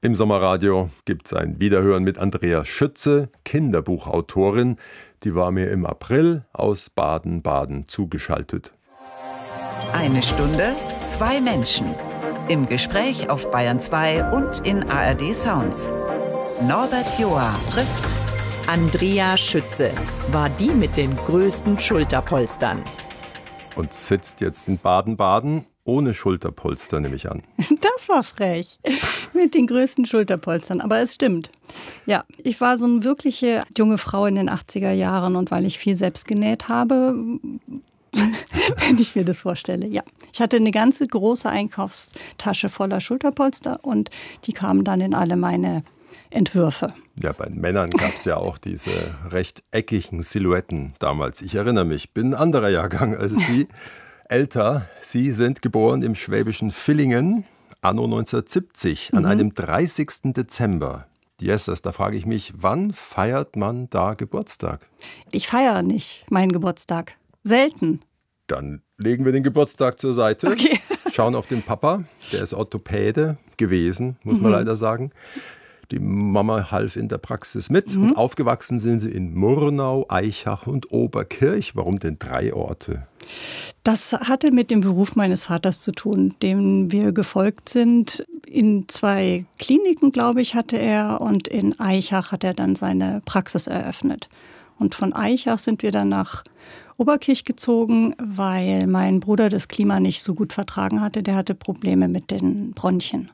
Im Sommerradio gibt es ein Wiederhören mit Andrea Schütze, Kinderbuchautorin. Die war mir im April aus Baden-Baden zugeschaltet. 1 Stunde, 2 Menschen. Im Gespräch auf Bayern 2 und in ARD Sounds. Norbert Joa trifft Andrea Schütze war die mit den größten Schulterpolstern. Und sitzt jetzt in Baden-Baden ohne Schulterpolster, nehme ich an. Das war frech. Mit den größten Schulterpolstern. Aber es stimmt. Ja, ich war so eine wirkliche junge Frau in den 80er Jahren. Und weil ich viel selbst genäht habe, wenn ich mir das vorstelle, ja. Ich hatte eine ganze große Einkaufstasche voller Schulterpolster. Und die kamen dann in alle meine Entwürfe. Ja, bei den Männern gab es ja auch diese rechteckigen Silhouetten damals. Ich erinnere mich, bin ein anderer Jahrgang als Sie. Älter, Sie sind geboren im schwäbischen Villingen, anno 1970, an einem 30. Dezember. Jesus, da frage ich mich, wann feiert man da Geburtstag? Ich feiere nicht meinen Geburtstag. Selten. Dann legen wir den Geburtstag zur Seite, Okay. Schauen auf den Papa, der ist Orthopäde gewesen, muss man leider sagen. Die Mama half in der Praxis mit und aufgewachsen sind sie in Murnau, Aichach und Oberkirch. Warum denn 3 Orte? Das hatte mit dem Beruf meines Vaters zu tun, dem wir gefolgt sind. In 2 Kliniken, glaube ich, hatte er, und in Aichach hat er dann seine Praxis eröffnet. Und von Aichach sind wir dann nach Oberkirch gezogen, weil mein Bruder das Klima nicht so gut vertragen hatte. Der hatte Probleme mit den Bronchien.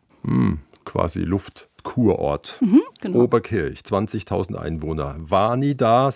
Quasi Luftkurort. Genau. Oberkirch, 20.000 Einwohner. War nie da,